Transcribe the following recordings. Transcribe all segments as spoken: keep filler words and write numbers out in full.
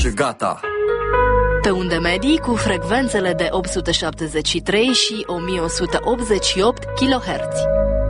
și gata. Pe unde medii cu frecvențele de opt sute șaptezeci și trei și o mie o sută optzeci și opt kilohertz.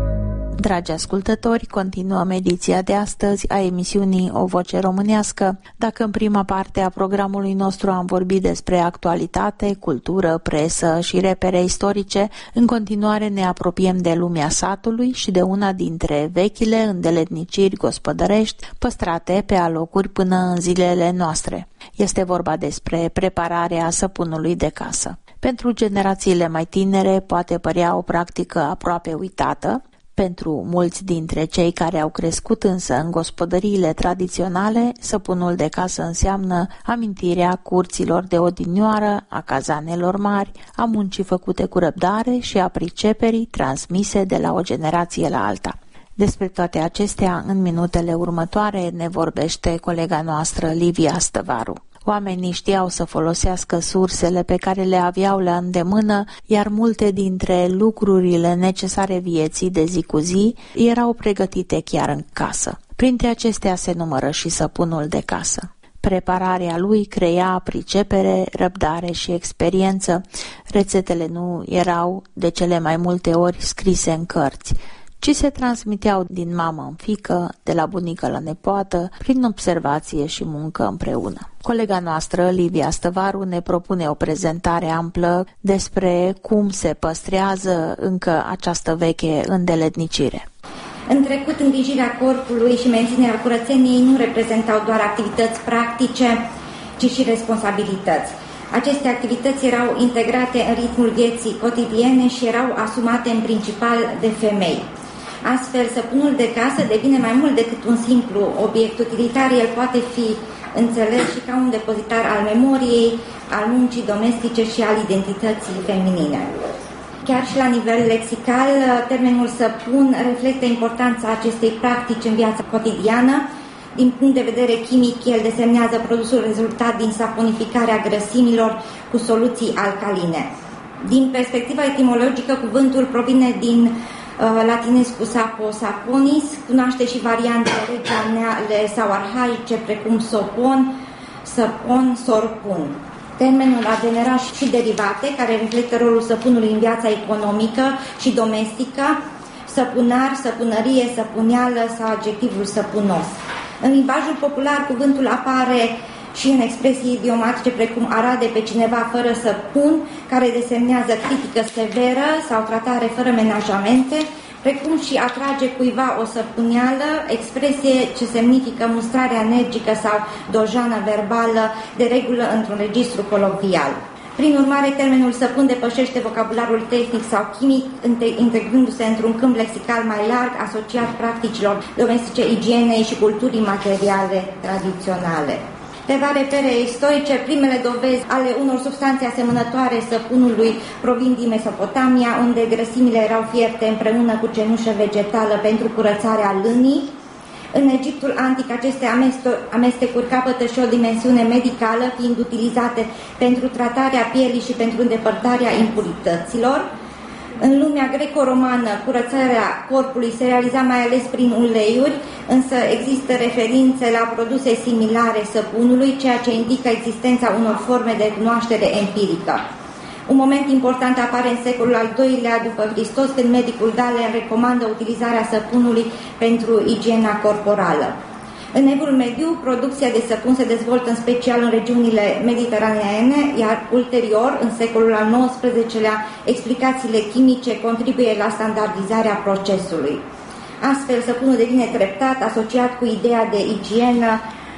Dragi ascultători, continuăm ediția de astăzi a emisiunii O Voce Românească. Dacă în prima parte a programului nostru am vorbit despre actualitate, cultură, presă și repere istorice, în continuare ne apropiem de lumea satului și de una dintre vechile îndeletniciri gospodărești păstrate pe alocuri până în zilele noastre. Este vorba despre prepararea săpunului de casă. Pentru generațiile mai tinere poate părea o practică aproape uitată. Pentru mulți dintre cei care au crescut însă în gospodăriile tradiționale, săpunul de casă înseamnă amintirea curților de odinioară, a cazanelor mari, a muncii făcute cu răbdare și a priceperii transmise de la o generație la alta. Despre toate acestea, în minutele următoare, ne vorbește colega noastră Livia Stăvaru. Oamenii știau să folosească sursele pe care le aveau la îndemână, iar multe dintre lucrurile necesare vieții de zi cu zi erau pregătite chiar în casă. Printre acestea se numără și săpunul de casă. Prepararea lui crea pricepere, răbdare și experiență. Rețetele nu erau de cele mai multe ori scrise în cărți, ci se transmiteau din mamă în fiică, de la bunică la nepoată, prin observație și muncă împreună. Colega noastră, Livia Stăvaru, ne propune o prezentare amplă despre cum se păstrează încă această veche îndeletnicire. În trecut, îngrijirea corpului și menținerea curățeniei nu reprezentau doar activități practice, ci și responsabilități. Aceste activități erau integrate în ritmul vieții cotidiene și erau asumate în principal de femei. Astfel, săpunul de casă devine mai mult decât un simplu obiect utilitar, el poate fi înțeles și ca un depozitar al memoriei, al muncii domestice și al identității feminine. Chiar și la nivel lexical, termenul săpun reflectă importanța acestei practici în viața cotidiană. Din punct de vedere chimic, el desemnează produsul rezultat din saponificarea grăsimilor cu soluții alcaline. Din perspectiva etimologică, cuvântul provine din uh, latinescu sapo, saponis, cunoaște și variantele regionale sau arhaice, precum sopon, săpon, sorpun. Termenul a generat și derivate care reflectă rolul săpunului în viața economică și domestică, săpunar, săpunărie, săpuneală sau adjectivul săpunos. În limbajul popular, cuvântul apare și în expresii idiomatice precum arade pe cineva fără săpun, care desemnează critică severă sau tratare fără menajamente, precum și atrage cuiva o săpuneală, expresie ce semnifică mustrarea energică sau dojană verbală, de regulă într-un registru colocvial. Prin urmare, termenul săpun depășește vocabularul tehnic sau chimic, integrându-se într-un câmp lexical mai larg, asociat practicilor domestice, igienei și culturii materiale tradiționale. Câteva repere istorice, primele dovezi ale unor substanțe asemănătoare săpunului provin din Mesopotamia, unde grăsimile erau fierte împreună cu cenușă vegetală pentru curățarea lânii. În Egiptul antic, aceste amestecuri capătă și o dimensiune medicală, fiind utilizate pentru tratarea pielii și pentru îndepărtarea impurităților. În lumea greco-romană, curățarea corpului se realiza mai ales prin uleiuri, însă există referințe la produse similare săpunului, ceea ce indică existența unor forme de cunoaștere empirică. Un moment important apare în secolul al doilea după Hristos, când medicul Galen recomandă utilizarea săpunului pentru igiena corporală. În Evul Mediu, producția de săpun se dezvoltă în special în regiunile mediteraneene, iar ulterior, în secolul al nouăsprezecelea, explicațiile chimice contribuie la standardizarea procesului. Astfel, săpunul devine treptat asociat cu ideea de igienă,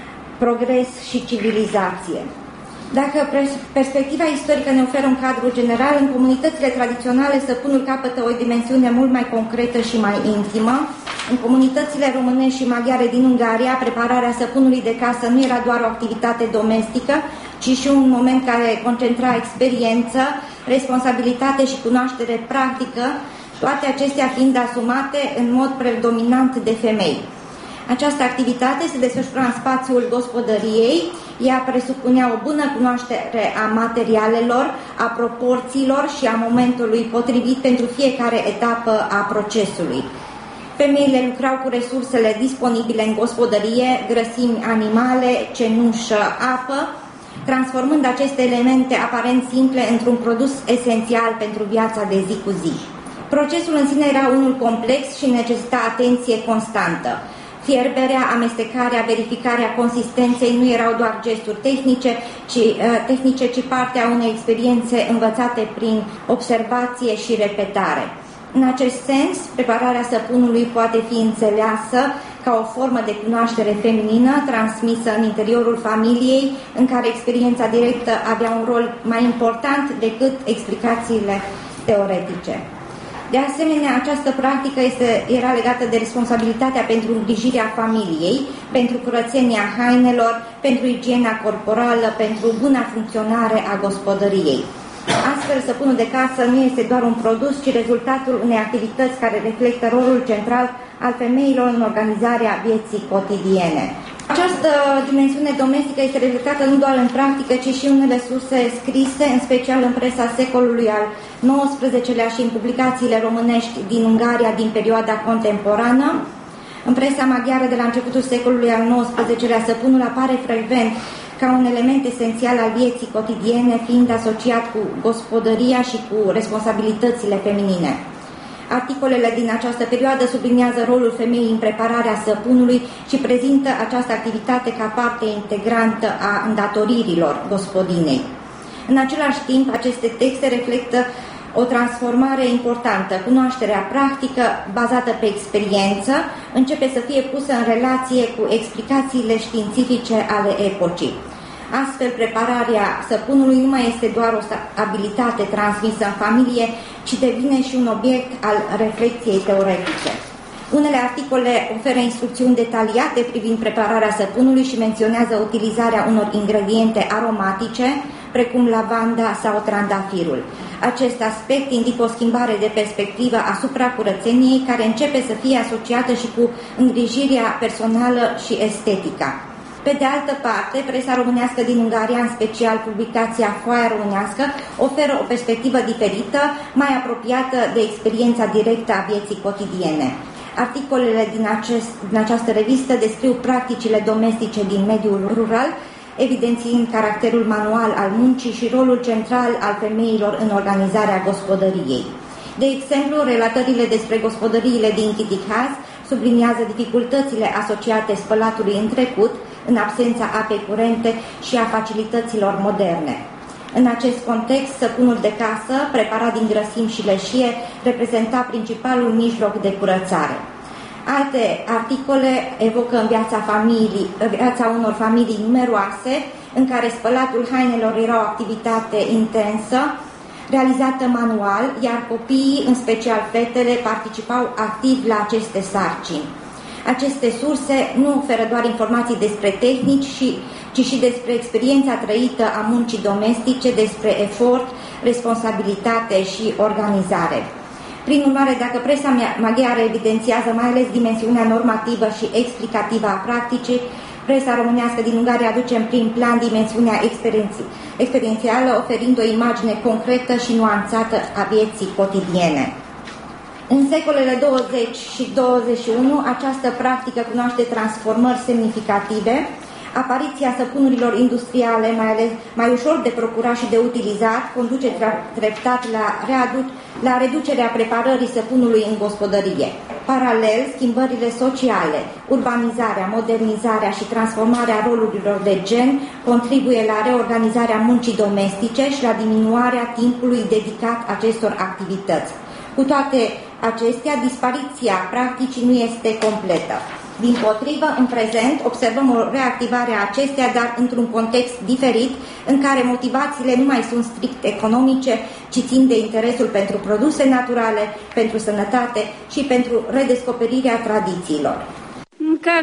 progres și civilizație. Dacă perspectiva istorică ne oferă un cadru general, în comunitățile tradiționale săpunul capătă o dimensiune mult mai concretă și mai intimă. În comunitățile românești și maghiare din Ungaria, prepararea săpunului de casă nu era doar o activitate domestică, ci și un moment care concentra experiență, responsabilitate și cunoaștere practică, toate acestea fiind asumate în mod predominant de femei. Această activitate se desfășura în spațiul gospodăriei, ea presupunea o bună cunoaștere a materialelor, a proporțiilor și a momentului potrivit pentru fiecare etapă a procesului. Femeile lucrau cu resursele disponibile în gospodărie, grăsimi animale, cenușă, apă, transformând aceste elemente aparent simple într-un produs esențial pentru viața de zi cu zi. Procesul în sine era unul complex și necesita atenție constantă. Fierberea, amestecarea, verificarea consistenței nu erau doar gesturi tehnice, ci, uh, tehnice, ci partea unei experiențe învățate prin observație și repetare. În acest sens, prepararea săpunului poate fi înțeleasă ca o formă de cunoaștere feminină transmisă în interiorul familiei, în care experiența directă avea un rol mai important decât explicațiile teoretice. De asemenea, această practică este, era legată de responsabilitatea pentru îngrijirea familiei, pentru curățenia hainelor, pentru igiena corporală, pentru buna funcționare a gospodăriei. Astfel, săpunul de casă nu este doar un produs, ci rezultatul unei activități care reflectă rolul central al femeilor în organizarea vieții cotidiene. Această dimensiune domestică este reflectată nu doar în practică, ci și în unele surse scrise, în special în presa secolului al nouăsprezecelea și în publicațiile românești din Ungaria din perioada contemporană. În presa maghiară de la începutul secolului al nouăsprezecelea, săpunul apare frecvent ca un element esențial al vieții cotidiene, fiind asociat cu gospodăria și cu responsabilitățile feminine. Articolele din această perioadă subliniază rolul femeii în prepararea săpunului și prezintă această activitate ca parte integrantă a îndatoririlor gospodinei. În același timp, aceste texte reflectă o transformare importantă. Cunoașterea practică, bazată pe experiență, începe să fie pusă în relație cu explicațiile științifice ale epocii. Astfel, prepararea săpunului nu mai este doar o abilitate transmisă în familie, ci devine și un obiect al reflexiei teoretice. Unele articole oferă instrucțiuni detaliate privind prepararea săpunului și menționează utilizarea unor ingrediente aromatice, precum lavanda sau trandafirul. Acest aspect indică o schimbare de perspectivă asupra curățeniei, care începe să fie asociată și cu îngrijirea personală și estetica. Pe de altă parte, presa românească din Ungaria, în special publicația Foaia Românească, oferă o perspectivă diferită, mai apropiată de experiența directă a vieții cotidiene. Articolele din, acest, din această revistă descriu practicile domestice din mediul rural, evidențiind caracterul manual al muncii și rolul central al femeilor în organizarea gospodăriei. De exemplu, relatările despre gospodăriile din Chiticaz subliniază dificultățile asociate spălatului în trecut, în absența apei curente și a facilităților moderne. În acest context, săpunul de casă, preparat din grăsimi și leșie, reprezenta principalul mijloc de curățare. Alte articole evocă în viața, familii, viața unor familii numeroase, în care spălatul hainelor era o activitate intensă, realizată manual, iar copiii, în special fetele, participau activ la aceste sarcini. Aceste surse nu oferă doar informații despre tehnici, ci și despre experiența trăită a muncii domestice, despre efort, responsabilitate și organizare. Prin urmare, dacă presa maghiară evidențiază mai ales dimensiunea normativă și explicativă a practicii, presa românească din Ungaria aduce în prim plan dimensiunea experiențială, oferind o imagine concretă și nuanțată a vieții cotidiene. În secolele douăzeci și douăzeci și unu, această practică cunoaște transformări semnificative. Apariția săpunurilor industriale, mai ales mai ușor de procurat și de utilizat, conduce treptat la, readu- la reducerea preparării săpunului în gospodărie. Paralel, schimbările sociale, urbanizarea, modernizarea și transformarea rolurilor de gen contribuie la reorganizarea muncii domestice și la diminuarea timpului dedicat acestor activități. Cu toate acestea, dispariția practicii nu este completă. Dimpotrivă, în prezent, observăm o reactivare a acesteia, dar într-un context diferit, în care motivațiile nu mai sunt strict economice, ci țin de interesul pentru produse naturale, pentru sănătate și pentru redescoperirea tradițiilor.